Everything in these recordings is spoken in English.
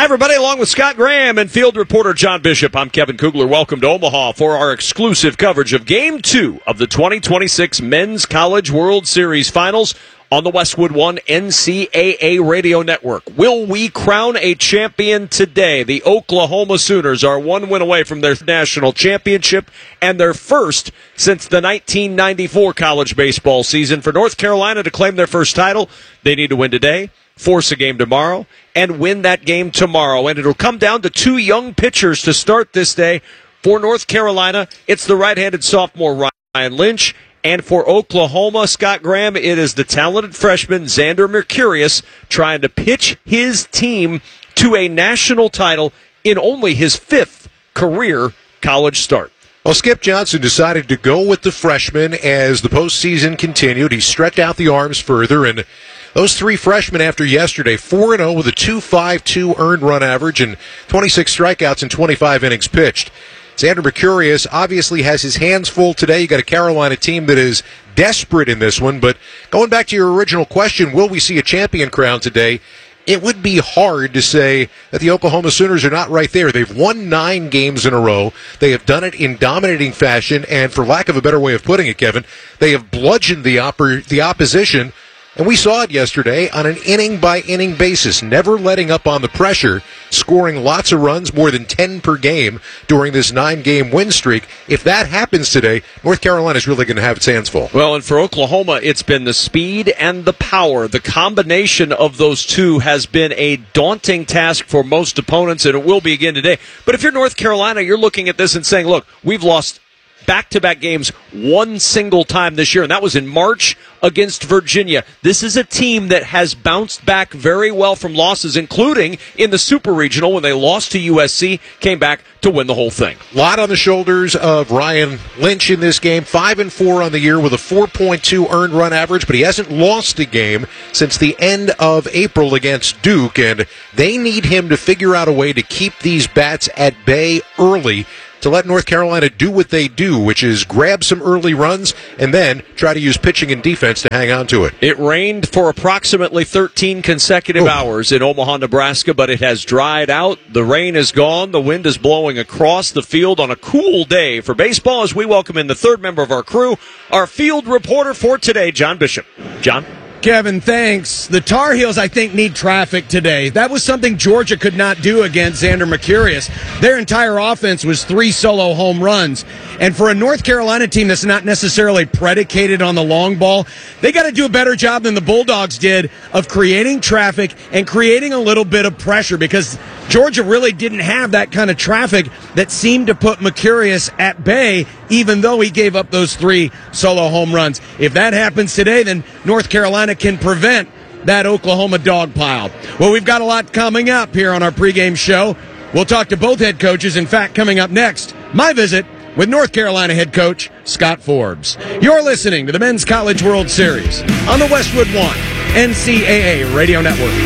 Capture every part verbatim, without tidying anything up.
Hi, everybody, along with Scott Graham and field reporter John Bishop. I'm Kevin Kugler. Welcome to Omaha for our exclusive coverage of Game two of the twenty twenty-six Men's College World Series Finals on the Westwood One N C double A Radio Network. Will we crown a champion today? The Oklahoma Sooners are one win away from their national championship and their first since the nineteen ninety-four college baseball season. For North Carolina to claim their first title, they need to win today, force a game tomorrow, and win that game tomorrow. And it'll come down to two young pitchers to start this day. For North Carolina, it's the right-handed sophomore Ryan Lynch. And for Oklahoma, Scott Graham, it is the talented freshman Xander Mercurius trying to pitch his team to a national title in only his fifth career college start. Well, Skip Johnson decided to go with the freshman as the postseason continued. He stretched out the arms further, and those three freshmen after yesterday, four and oh with a two point five two earned run average and twenty-six strikeouts in twenty-five innings pitched. Xander Mercurius obviously has his hands full today. You got a Carolina team that is desperate in this one, but going back to your original question, will we see a champion crown today? It would be hard to say that the Oklahoma Sooners are not right there. They've won nine games in a row. They have done it in dominating fashion, and for lack of a better way of putting it, Kevin, they have bludgeoned the, oppor- the opposition. And we saw it yesterday on an inning-by-inning basis, never letting up on the pressure, scoring lots of runs, more than ten per game during this nine-game win streak. If that happens today, North Carolina is really going to have its hands full. Well, and for Oklahoma, it's been the speed and the power. The combination of those two has been a daunting task for most opponents, and it will be again today. But if you're North Carolina, you're looking at this and saying, look, we've lost back-to-back games one single time this year, and that was in March against Virginia. This is a team that has bounced back very well from losses, including in the Super Regional when they lost to U S C, came back to win the whole thing. A lot on the shoulders of Ryan Lynch in this game. Five and four on the year with a four point two earned run average, but he hasn't lost a game since the end of April against Duke, and they need him to figure out a way to keep these bats at bay early to let North Carolina do what they do, which is grab some early runs and then try to use pitching and defense to hang on to it. It rained for approximately thirteen consecutive Ooh. hours in Omaha, Nebraska, but it has dried out. The rain is gone. The wind is blowing across the field on a cool day for baseball as we welcome in the third member of our crew, our field reporter for today, John Bishop. John? Kevin, thanks. The Tar Heels, I think, need traffic today. That was something Georgia could not do against Xander Mercurius. Their entire offense was three solo home runs. And for a North Carolina team that's not necessarily predicated on the long ball, they got to do a better job than the Bulldogs did of creating traffic and creating a little bit of pressure, because Georgia really didn't have that kind of traffic that seemed to put Mercurius at bay, even though he gave up those three solo home runs. If that happens today, then North Carolina can prevent that Oklahoma dog pile. Well, we've got a lot coming up here on our pregame show. We'll talk to both head coaches. In fact, coming up next, my visit with North Carolina head coach Scott Forbes. You're listening to the Men's College World Series on the Westwood One N C double A Radio Network.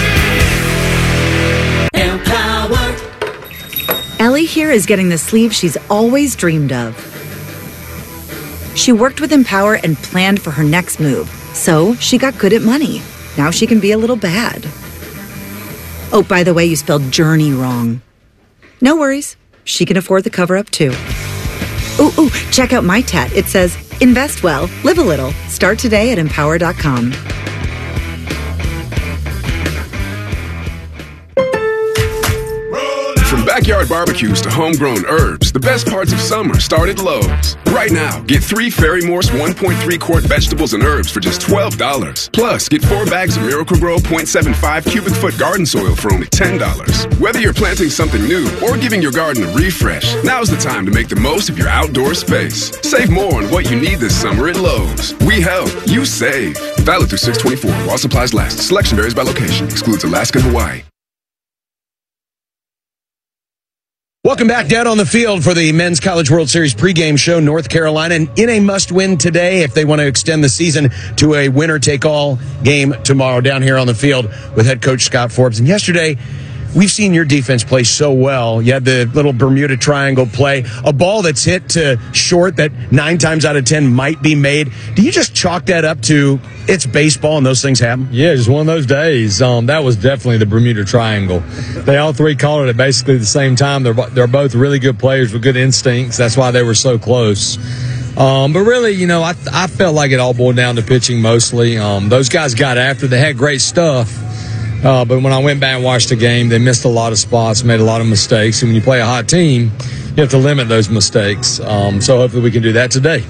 Ellie here is getting the sleeve she's always dreamed of. She worked with Empower and planned for her next move, so she got good at money. Now she can be a little bad. Oh, by the way, you spelled journey wrong. No worries. She can afford the cover-up, too. Ooh, ooh, check out my tat. It says, invest well, live a little. Start today at empower dot com. From backyard barbecues to homegrown herbs, the best parts of summer start at Lowe's. Right now, get three Ferry Morse one point three quart vegetables and herbs for just twelve dollars. Plus, get four bags of Miracle-Gro point seven five cubic foot garden soil for only ten dollars. Whether you're planting something new or giving your garden a refresh, now's the time to make the most of your outdoor space. Save more on what you need this summer at Lowe's. We help, you save. Valid through six twenty-four while supplies last. Selection varies by location. Excludes Alaska and Hawaii. Welcome back down on the field for the Men's College World Series pregame show. North Carolina in a must-win today if they want to extend the season to a winner-take-all game tomorrow down here on the field with head coach Scott Forbes. And yesterday, we've seen your defense play so well. You had the little Bermuda Triangle play, a ball that's hit to short that nine times out of ten might be made. Do you just chalk that up to it's baseball and those things happen? Yeah, just one of those days. Um, that was definitely the Bermuda Triangle. They all three called it at basically the same time. They're, they're both really good players with good instincts. That's why they were so close. Um, but really, you know, I, I felt like it all boiled down to pitching mostly. Um, those guys got after. They had great stuff. Uh, but when I went back and watched the game, they missed a lot of spots, made a lot of mistakes. And when you play a hot team, you have to limit those mistakes. Um, so hopefully we can do that today.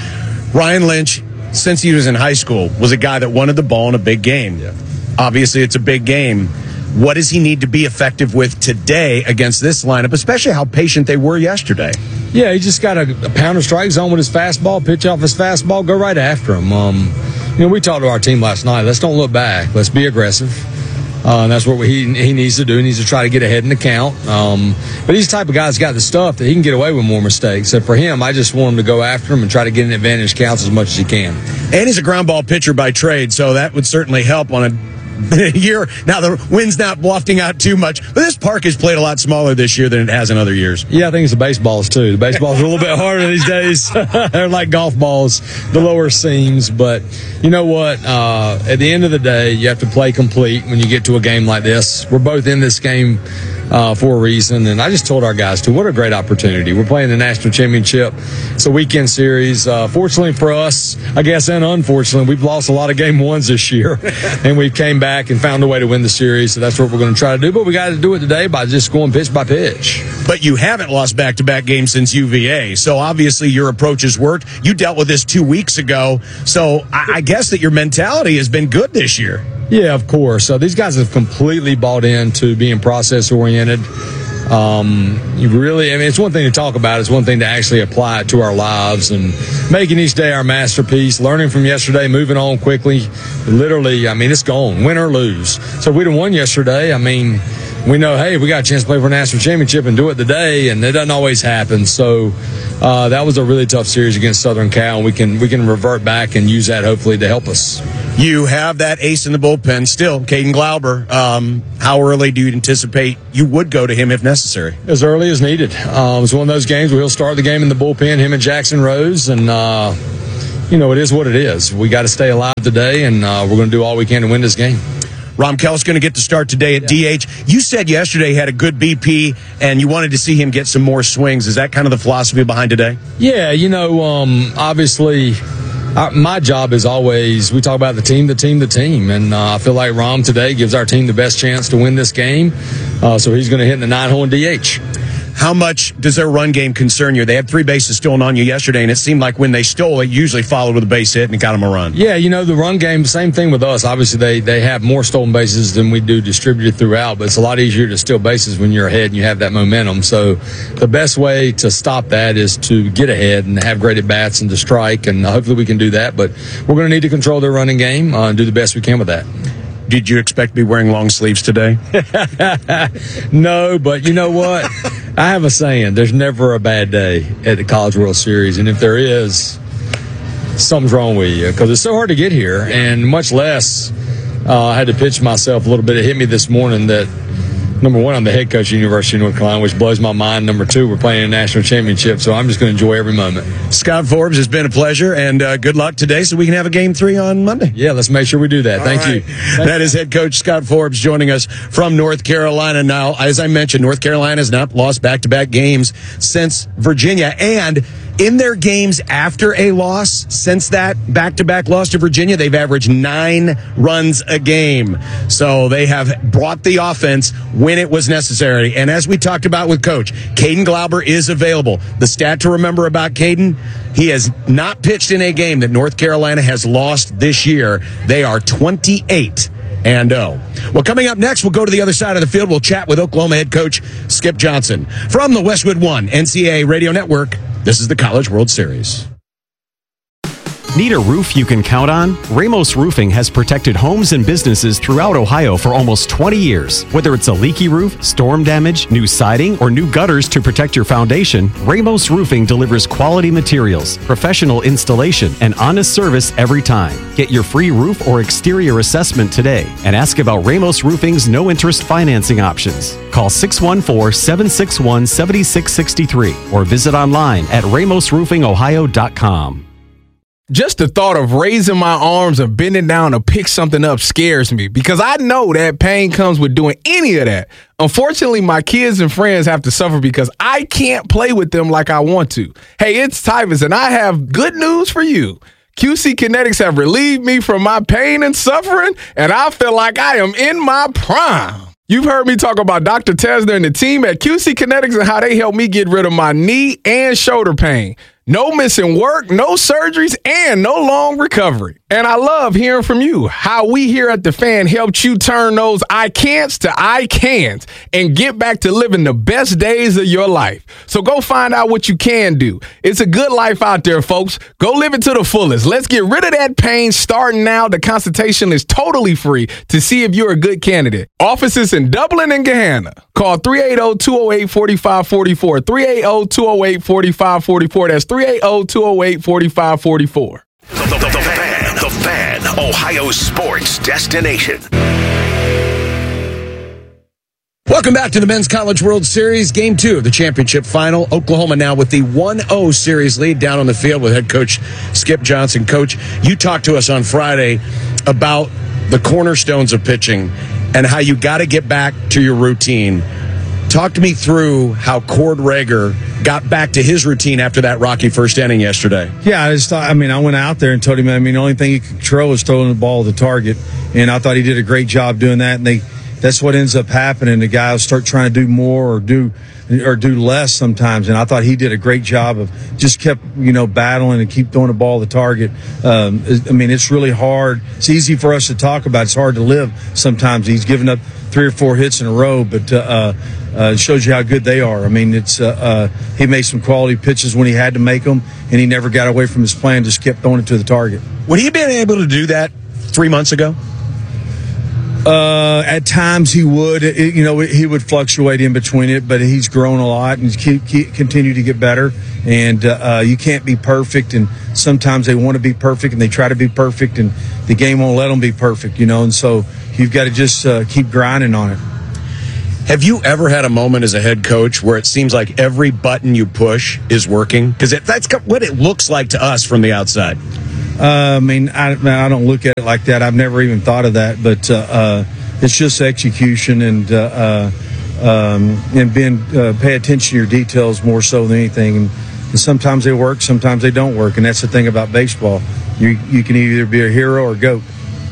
Ryan Lynch, since he was in high school, was a guy that wanted the ball in a big game. Yeah. Obviously, it's a big game. What does he need to be effective with today against this lineup, especially how patient they were yesterday? Yeah, he just got a, a pounder strike zone with his fastball, pitch off his fastball, go right after him. Um, you know, we talked to our team last night. Let's don't look back. Let's be aggressive. Uh, and that's what he he needs to do. He needs to try to get ahead in the count. Um, but he's the type of guy that's got the stuff that he can get away with more mistakes. So for him, I just want him to go after him and try to get an advantage counts as much as he can. And he's a ground ball pitcher by trade, so that would certainly help on a year. Now, the wind's not wafting out too much, but this park has played a lot smaller this year than it has in other years. Yeah, I think it's the baseballs, too. The baseballs are a little bit harder these days. They're like golf balls, the lower seams. But you know what? Uh, at the end of the day, you have to play complete when you get to a game like this. We're both in this game uh, for a reason. And I just told our guys, too, what a great opportunity. We're playing the national championship. It's a weekend series. Uh, fortunately for us, I guess, and unfortunately, we've lost a lot of game ones this year. And we came back and found a way to win the series. So that's what we're going to try to do. But we got to do it today by just going pitch by pitch. But you haven't lost back-to-back games since U V A. So obviously your approach has worked. You dealt with this two weeks ago. So I, I guess that your mentality has been good this year. Yeah, of course. So these guys have completely bought into being process-oriented. Um, you really, I mean, it's one thing to talk about. It's one thing to actually apply it to our lives and making each day our masterpiece, learning from yesterday, moving on quickly. Literally, I mean, it's gone, win or lose. So if we'd have won yesterday, I mean, we know, hey, we got a chance to play for a national championship and do it today, and it doesn't always happen. So uh, that was a really tough series against Southern Cal, and we can we can revert back and use that hopefully to help us. You have that ace in the bullpen still, Caden Glauber. Um, how early do you anticipate you would go to him if necessary? As early as needed. Uh, it's one of those games where he'll start the game in the bullpen, him and Jackson Rose, and uh, you know, it is what it is. We got to stay alive today, and uh, we're going to do all we can to win this game. Romkel's going to get the start today at D H. You said yesterday he had a good B P, and you wanted to see him get some more swings. Is that kind of the philosophy behind today? Yeah, you know, um, obviously, I, my job is always, we talk about the team, the team, the team. And uh, I feel like Rom today gives our team the best chance to win this game. Uh, so he's going to hit in the nine-hole in D H. How much does their run game concern you? They had three bases stolen on you yesterday, and it seemed like when they stole it, usually followed with a base hit and it got them a run. Yeah, you know, the run game, same thing with us. Obviously, they, they have more stolen bases than we do distributed throughout, but it's a lot easier to steal bases when you're ahead and you have that momentum. So the best way to stop that is to get ahead and have great at-bats and to strike, and hopefully we can do that. But we're going to need to control their running game uh, and do the best we can with that. Did you expect to be wearing long sleeves today? No, but you know what? I have a saying, there's never a bad day at the College World Series. And if there is, something's wrong with you because it's so hard to get here. And much less, uh, I had to pitch myself a little bit. It hit me this morning that, number one, I'm the head coach of the University of North Carolina, which blows my mind. Number two, we're playing a national championship, so I'm just going to enjoy every moment. Scott Forbes, it's been a pleasure, and uh, good luck today so we can have a game three on Monday. Yeah, let's make sure we do that. All Thank right. you. Thank that is head coach Scott Forbes joining us from North Carolina. Now, as I mentioned, North Carolina has not lost back-to-back games since Virginia, and in their games after a loss, since that back-to-back loss to Virginia, they've averaged nine runs a game. So they have brought the offense when it was necessary. And as we talked about with Coach, Caden Glauber is available. The stat to remember about Caden, he has not pitched in a game that North Carolina has lost this year. They are twenty-eight and oh. Well, coming up next, we'll go to the other side of the field. We'll chat with Oklahoma head coach Skip Johnson. From the Westwood One N C A A Radio Network, this is the College World Series. Need a roof you can count on? Ramos Roofing has protected homes and businesses throughout Ohio for almost twenty years. Whether it's a leaky roof, storm damage, new siding, or new gutters to protect your foundation, Ramos Roofing delivers quality materials, professional installation, and honest service every time. Get your free roof or exterior assessment today and ask about Ramos Roofing's no-interest financing options. Call six one four, seven six one, seven six six three or visit online at ramos roofing ohio dot com. Just the thought of raising my arms and bending down to pick something up scares me because I know that pain comes with doing any of that. Unfortunately, my kids and friends have to suffer because I can't play with them like I want to. Hey, it's Tyvus, and I have good news for you. Q C Kinetics have relieved me from my pain and suffering, and I feel like I am in my prime. You've heard me talk about Doctor Tesner and the team at Q C Kinetics and how they helped me get rid of my knee and shoulder pain. No missing work, no surgeries, and no long recovery. And I love hearing from you, how we here at The Fan helped you turn those I can'ts to I can'ts and get back to living the best days of your life. So go find out what you can do. It's a good life out there, folks. Go live it to the fullest. Let's get rid of that pain starting now. The consultation is totally free to see if you're a good candidate. Offices in Dublin and Gahanna. Call three eight zero, two zero eight, four five four four. three eight zero, two zero eight, four five four four. That's three eight zero, two zero eight, four five four four. The, the, the, the Fan, the Fan, Ohio sports destination. Welcome back to the Men's College World Series, Game two of the championship final. Oklahoma now with the one oh series lead down on the field with head coach Skip Johnson. Coach, you talked to us on Friday about the cornerstones of pitching and how you got to get back to your routine. Talk to me through how Cord Rager got back to his routine after that rocky first inning yesterday. Yeah, I just thought, I mean, I went out there and told him, I mean, the only thing he could control was throwing the ball to the target, and I thought he did a great job doing that, and they that's what ends up happening. The guy will start trying to do more or do or do less sometimes, and I thought he did a great job of just kept, you know, battling and keep throwing the ball to the target. Um, I mean, it's really hard. It's easy for us to talk about. It's hard to live sometimes. He's given up three or four hits in a row, but uh, uh, it shows you how good they are. I mean, it's uh, uh, he made some quality pitches when he had to make them, and he never got away from his plan, just kept throwing it to the target. Would he have been able to do that three months ago? Uh, at times he would, it, you know, he would fluctuate in between it, but he's grown a lot and keep, keep continue to get better. And uh, uh, you can't be perfect, and sometimes they want to be perfect and they try to be perfect, and the game won't let them be perfect, you know. And so you've got to just uh, keep grinding on it. Have you ever had a moment as a head coach where it seems like every button you push is working? Because that's what it looks like to us from the outside. Uh, I mean, I, I don't look at it like that. I've never even thought of that, but uh, uh, it's just execution and uh, uh, um, and being uh, pay attention to your details more so than anything. And, and sometimes they work, sometimes they don't work, and that's the thing about baseball. You you can either be a hero or a goat.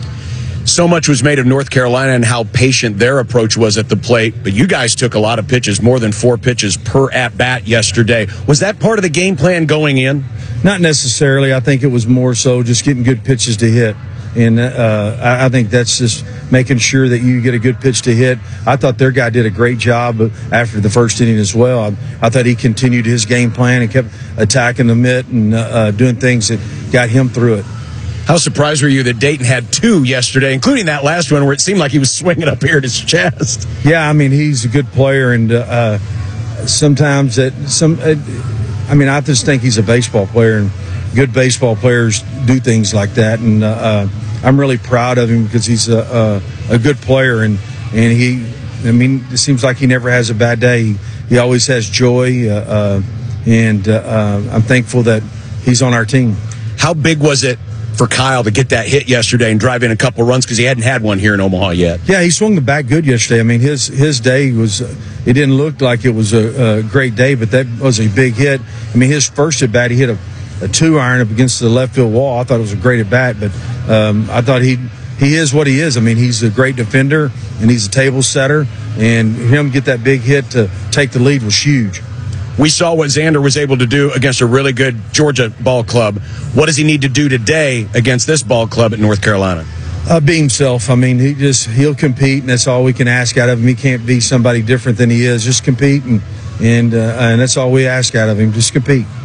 So much was made of North Carolina and how patient their approach was at the plate, but you guys took a lot of pitches, more than four pitches per at-bat yesterday. Was that part of the game plan going in? Not necessarily. I think it was more so just getting good pitches to hit. And uh, I, I think that's just making sure that you get a good pitch to hit. I thought their guy did a great job after the first inning as well. I, I thought he continued his game plan and kept attacking the mitt and uh, doing things that got him through it. How surprised were you that Dayton had two yesterday, including that last one where it seemed like he was swinging up here at his chest? Yeah, I mean, he's a good player, and uh, sometimes that some. Uh, I mean, I just think he's a baseball player, and good baseball players do things like that. And uh, uh, I'm really proud of him because he's a, a, a good player, and and he. I mean, it seems like he never has a bad day. He, he always has joy, uh, uh, and uh, uh, I'm thankful that he's on our team. How big was it for Kyle to get that hit yesterday and drive in a couple of runs because he hadn't had one here in Omaha yet? Yeah, he swung the bat good yesterday. I mean, his his day was, uh, it didn't look like it was a, a great day, but that was a big hit. I mean, his first at bat, he hit a, a two iron up against the left field wall. I thought it was a great at bat, but um, I thought he he is what he is. I mean, he's a great defender and he's a table setter, and him get that big hit to take the lead was huge. We saw what Xander was able to do against a really good Georgia ball club. What does he need to do today against this ball club at North Carolina? Uh, be himself. I mean, he just he'll compete, and that's all we can ask out of him. He can't be somebody different than he is. Just compete, and and uh, and that's all we ask out of him. Just compete.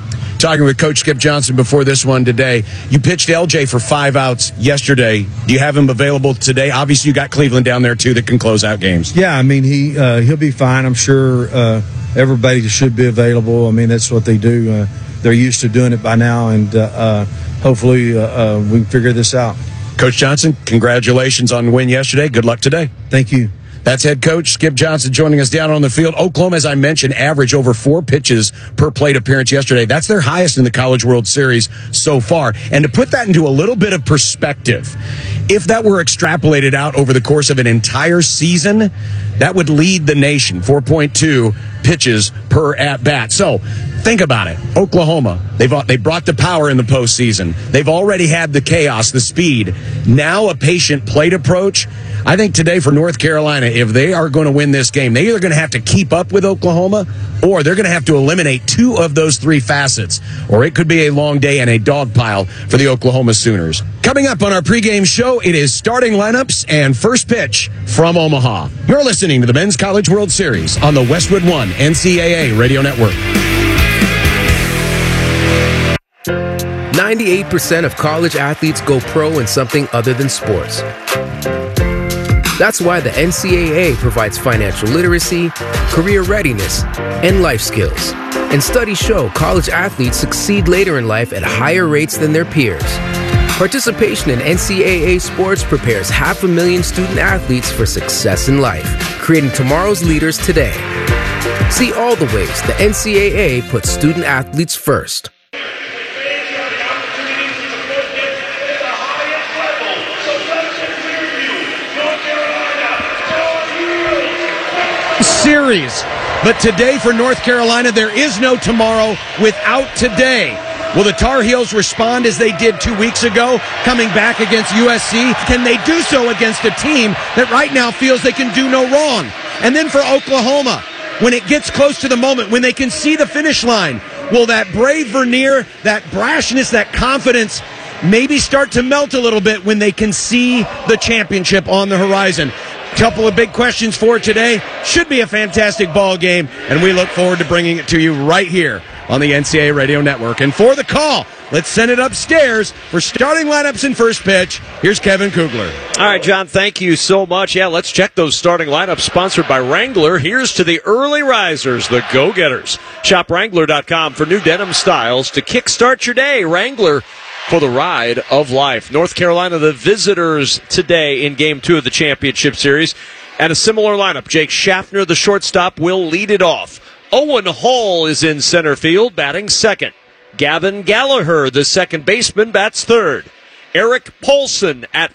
talking with Coach Skip Johnson before this one today. You pitched L J for five outs yesterday. Do you have him available today? Obviously, you got Cleveland down there, too, that can close out games. Yeah, I mean, he, uh, he'll be fine. I'm sure uh, everybody should be available. I mean, that's what they do. Uh, they're used to doing it by now, and uh, uh, hopefully uh, uh, we can figure this out. Coach Johnson, congratulations on the win yesterday. Good luck today. Thank you. That's head coach Skip Johnson joining us down on the field. Oklahoma, as I mentioned, averaged over four pitches per plate appearance yesterday. That's their highest in the College World Series so far. And to put that into a little bit of perspective, if that were extrapolated out over the course of an entire season, that would lead the nation, four point two pitches per at-bat. So think about it. Oklahoma, they've they brought the power in the postseason. They've already had the chaos, the speed. Now a patient plate approach. I think today for North Carolina, if they are going to win this game, they're either going to have to keep up with Oklahoma or they're going to have to eliminate two of those three facets, or it could be a long day and a dog pile for the Oklahoma Sooners. Coming up on our pregame show, it is starting lineups and first pitch from Omaha. You're listening to the Men's College World Series on the Westwood One N C double A Radio Network. ninety-eight percent of college athletes go pro in something other than sports. That's why the N C double A provides financial literacy, career readiness, and life skills. And studies show college athletes succeed later in life at higher rates than their peers. Participation in N C double A sports prepares half a million student athletes for success in life, creating tomorrow's leaders today. See all the ways the N C double A puts student athletes first. Series. But today for North Carolina, there is no tomorrow without today. Will the Tar Heels respond as they did two weeks ago, coming back against U S C? Can they do so against a team that right now feels they can do no wrong? And then for Oklahoma, when it gets close to the moment, when they can see the finish line, will that brave veneer, that brashness, that confidence maybe start to melt a little bit when they can see the championship on the horizon? Couple of big questions for today. Should be a fantastic ball game, and we look forward to bringing it to you right here on the N C double A Radio Network. And for the call, let's send it upstairs for starting lineups and first pitch. Here's Kevin Kugler. All right, John, thank you so much. Yeah, let's check those starting lineups sponsored by Wrangler. Here's to the early risers, the go-getters. Shop Wrangler dot com for new denim styles to kickstart your day. Wrangler for the ride of life. North Carolina, the visitors today in Game two of the Championship Series. And a similar lineup. Jake Schaffner, the shortstop, will lead it off. Owen Hall is in center field, batting second. Gavin Gallagher, the second baseman, bats third. Eric Paulson at